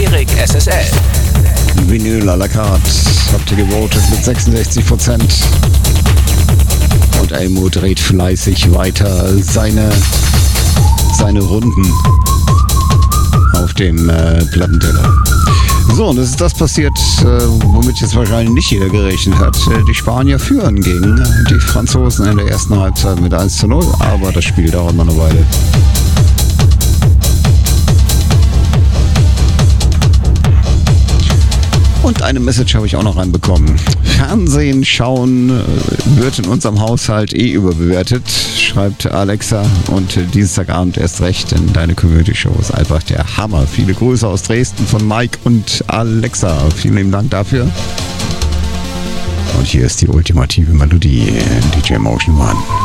Erik SSL. Vinyl à la carte habt ihr gewotet mit 66%. Und Elmo dreht fleißig weiter seine Runden auf dem Plattenteller. So, und es ist das passiert, womit jetzt wahrscheinlich nicht jeder gerechnet hat. Die Spanier führen gegen die Franzosen in der ersten Halbzeit mit 1:0, aber das Spiel dauert noch eine Weile. Und eine Message habe ich auch noch reinbekommen. Fernsehen schauen wird in unserem Haushalt überbewertet, schreibt Alexa. Und Dienstagabend erst recht, denn deine Community-Show ist einfach der Hammer. Viele Grüße aus Dresden von Mike und Alexa. Vielen lieben Dank dafür. Und hier ist die ultimative Melodie, DJ Motion One.